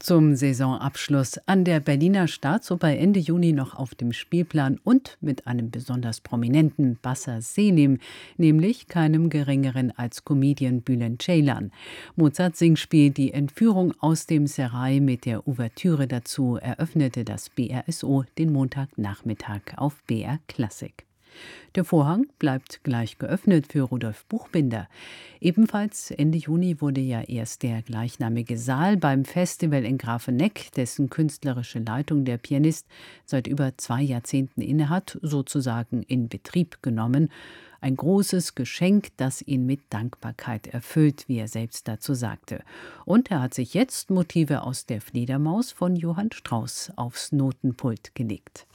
Zum Saisonabschluss an der Berliner Staatsoper Ende Juni noch auf dem Spielplan und mit einem besonders prominenten Basser Selim, nämlich keinem geringeren als Comedian Bülent Ceylan. Mozarts Singspiel Die Entführung aus dem Serail mit der Ouvertüre dazu eröffnete das BRSO den Montagnachmittag auf BR Klassik. Der Vorhang bleibt gleich geöffnet für Rudolf Buchbinder. Ebenfalls Ende Juni wurde ja erst der gleichnamige Saal beim Festival in Grafenegg, dessen künstlerische Leitung der Pianist seit über 2 Jahrzehnten innehat, sozusagen in Betrieb genommen. Ein großes Geschenk, das ihn mit Dankbarkeit erfüllt, wie er selbst dazu sagte. Und er hat sich jetzt Motive aus der Fledermaus von Johann Strauss aufs Notenpult gelegt.